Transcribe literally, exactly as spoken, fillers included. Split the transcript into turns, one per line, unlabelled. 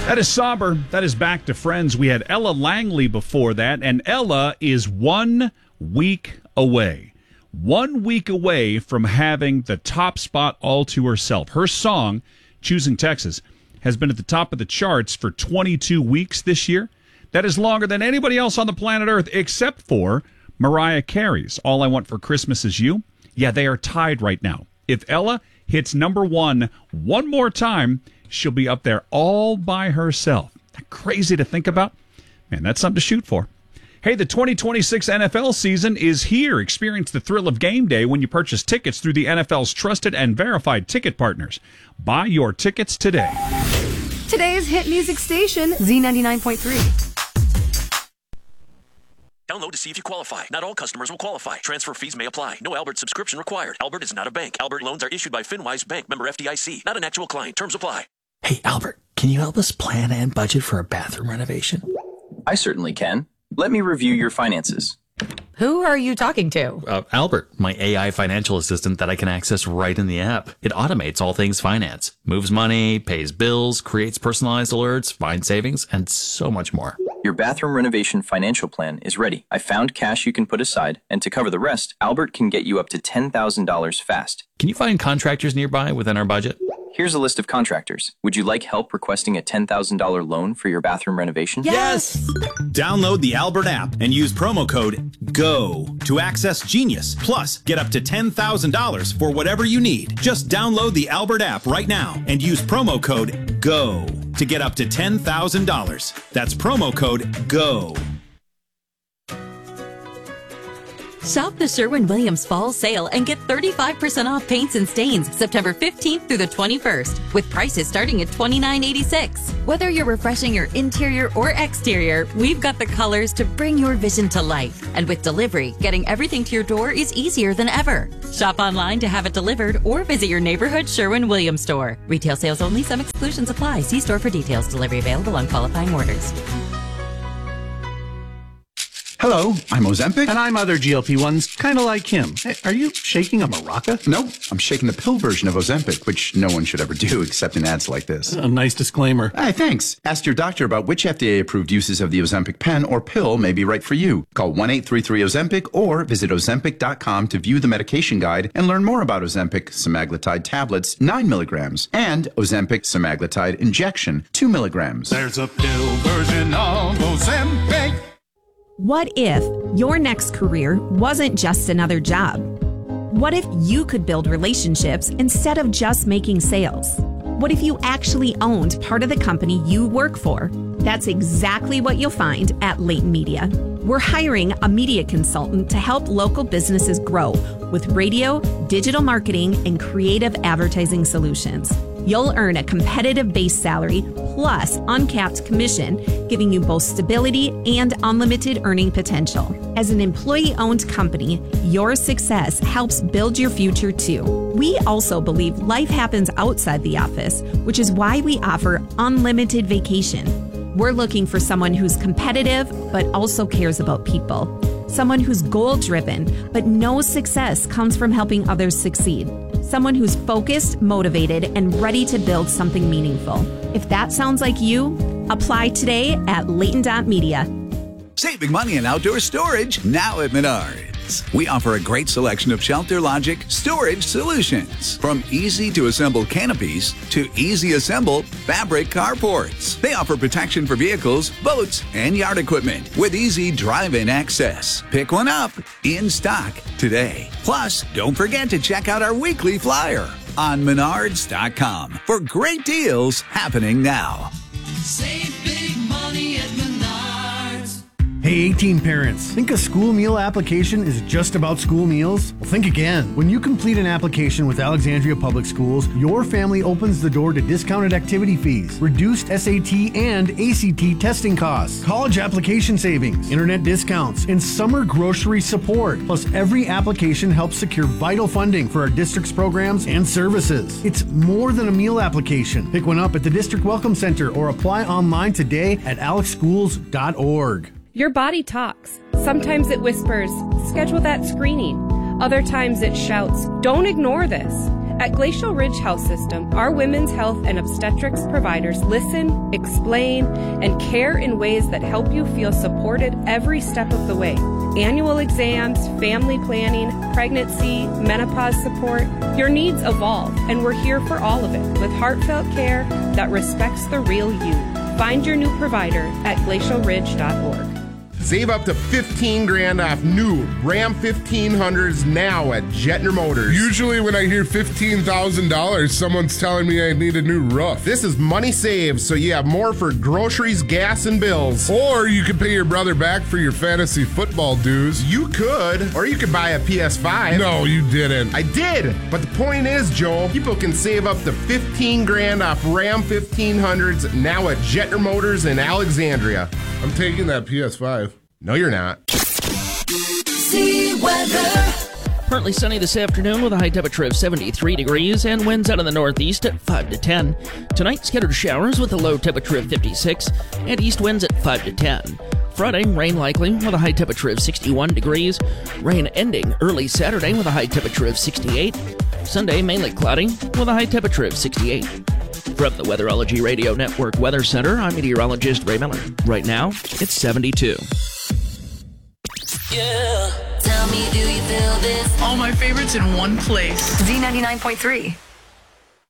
That is Sauber. That is Back to Friends. We had Ella Langley before that, and Ella is one week away. One week away from having the top spot all to herself. Her song, Choosing Texas, has been at the top of the charts for twenty-two weeks this year. That is longer than anybody else on the planet Earth except for Mariah Carey's All I Want for Christmas Is You. Yeah, they are tied right now. If Ella hits number one one more time, she'll be up there all by herself. That crazy to think about? Man, that's something to shoot for. Hey, the twenty twenty-six N F L season is here. Experience the thrill of game day when you purchase tickets through the N F L's trusted and verified ticket partners. Buy your tickets today.
Today's hit music station, Z ninety-nine point three.
Download to see if you qualify. Not all customers will qualify. Transfer fees may apply. No Albert subscription required. Albert is not a bank. Albert loans are issued by FinWise Bank, member F D I C. Not an actual client. Terms apply.
Hey, Albert, can you help us plan and budget for a bathroom renovation?
I certainly can. Let me review your finances.
Who are you talking to?
Uh, Albert, my A I financial assistant that I can access right in the app. It automates all things finance, moves money, pays bills, creates personalized alerts, finds savings, and so much more.
Your bathroom renovation financial plan is ready. I found cash you can put aside, and to cover the rest, Albert can get you up to ten thousand dollars fast.
Can you find contractors nearby within our budget?
Here's a list of contractors. Would you like help requesting a ten thousand dollars loan for your bathroom renovation?
Yes! Download the Albert app and use promo code GO to access Genius. Plus, get up to ten thousand dollars for whatever you need. Just download the Albert app right now and use promo code GO to get up to ten thousand dollars. That's promo code GO.
Shop the Sherwin-Williams Fall Sale and get thirty-five percent off paints and stains September fifteenth through the twenty-first, with prices starting at twenty-nine eighty-six. Whether you're refreshing your interior or exterior, we've got the colors to bring your vision to life. And with delivery, getting everything to your door is easier than ever. Shop online to have it delivered or visit your neighborhood Sherwin-Williams store. Retail sales only. Some exclusions apply. See store for details. Delivery available on qualifying orders.
Hello, I'm Ozempic.
And I'm other G L P ones, kind of like him. Hey, are you shaking a maraca?
No, I'm shaking the pill version of Ozempic, which no one should ever do except in ads like this.
A nice disclaimer.
Hey, thanks. Ask your doctor about which F D A-approved uses of the Ozempic pen or pill may be right for you. Call one eight three three Ozempic or visit Ozempic dot com to view the medication guide and learn more about Ozempic semaglutide tablets, nine milligrams, and Ozempic semaglutide injection, two milligrams.
There's a pill version of Ozempic.
What if your next career wasn't just another job? What if you could build relationships instead of just making sales? What if you actually owned part of the company you work for? That's exactly what you'll find at Leighton Media. We're hiring a media consultant to help local businesses grow with radio, digital marketing, and creative advertising solutions. You'll earn a competitive base salary plus uncapped commission, giving you both stability and unlimited earning potential. As an employee-owned company, your success helps build your future too. We also believe life happens outside the office, which is why we offer unlimited vacation. We're looking for someone who's competitive but also cares about people. Someone who's goal-driven but knows success comes from helping others succeed. Someone who's focused, motivated, and ready to build something meaningful. If that sounds like you, apply today at Leighton dot media.
Saving money in outdoor storage now at Menards. We offer a great selection of Shelter Logic storage solutions. From easy-to-assemble canopies to easy-assemble fabric carports. They offer protection for vehicles, boats, and yard equipment with easy drive-in access. Pick one up in stock today. Plus, don't forget to check out our weekly flyer on Menards dot com for great deals happening now.
Save big money at Menards.
Hey, eighteen parents, think a school meal application is just about school meals? Well, think again. When you complete an application with Alexandria Public Schools, your family opens the door to discounted activity fees, reduced S A T and A C T testing costs, college application savings, internet discounts, and summer grocery support. Plus, every application helps secure vital funding for our district's programs and services. It's more than a meal application. Pick one up at the District Welcome Center or apply online today at alex schools dot org.
Your body talks. Sometimes it whispers, schedule that screening. Other times it shouts, don't ignore this. At Glacial Ridge Health System, our women's health and obstetrics providers listen, explain, and care in ways that help you feel supported every step of the way. Annual exams, family planning, pregnancy, menopause support. Your needs evolve, and we're here for all of it with heartfelt care that respects the real you. Find your new provider at glacial ridge dot org.
Save up to fifteen grand off new Ram fifteen hundreds now at Jetner Motors.
Usually when I hear fifteen thousand dollars, someone's telling me I need a new roof.
This is money saved, so you have more for groceries, gas, and bills.
Or you could pay your brother back for your fantasy football dues.
You could. Or you could buy a P S five.
No, you didn't.
I did. But the point is, Joel, people can save up to fifteen grand off Ram fifteen hundreds now at Jetner Motors in Alexandria.
I'm taking that P S five.
No, you're not.
See weather.
Partly sunny this afternoon with a high temperature of seventy-three degrees and winds out of the northeast at five to ten. Tonight, scattered showers with a low temperature of fifty-six and east winds at five to ten. Friday, rain likely with a high temperature of sixty-one degrees. Rain ending early Saturday with a high temperature of sixty-eight. Sunday, mainly cloudy with a high temperature of sixty-eight. From the Weatherology Radio Network Weather Center, I'm meteorologist Ray Miller. Right now, it's seventy-two.
Yeah. Tell me, do you feel this?
All my favorites in one place.
Z ninety-nine point three.